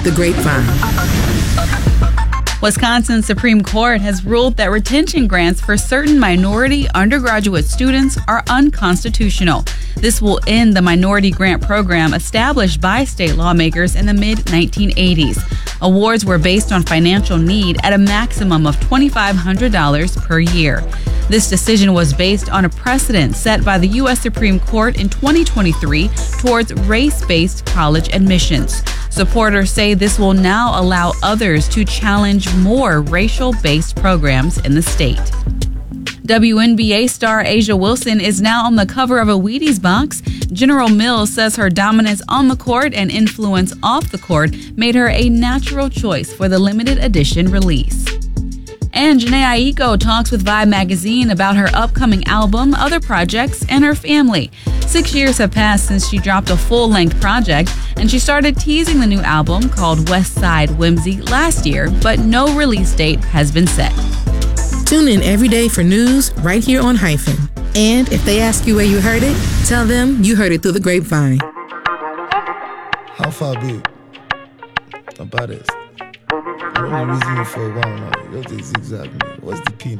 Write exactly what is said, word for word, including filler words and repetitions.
The Grapevine. Wisconsin's Supreme Court has ruled that retention grants for certain minority undergraduate students are unconstitutional. This will end the minority grant program established by state lawmakers in the mid nineteen eighties. Awards were based on financial need at a maximum of two thousand five hundred dollars per year. This decision was based on a precedent set by the U S Supreme Court in twenty twenty-three towards race-based college admissions. Supporters say this will now allow others to challenge more racial-based programs in the state. W N B A star A'ja Wilson is now on the cover of a Wheaties box. General Mills says her dominance on the court and influence off the court made her a natural choice for the limited edition release. And Jhené Aiko talks with Vibe magazine about her upcoming album, other projects, and her family. Six years have passed since she dropped a full-length project, and she started teasing the new album called West Side Whimsy last year, but no release date has been set. Tune in every day for news right here on Hyphen. And if they ask you where you heard it, tell them you heard it through the grapevine. How far big? About this. I've been using it for a while now. What's the zigzag? What's the P?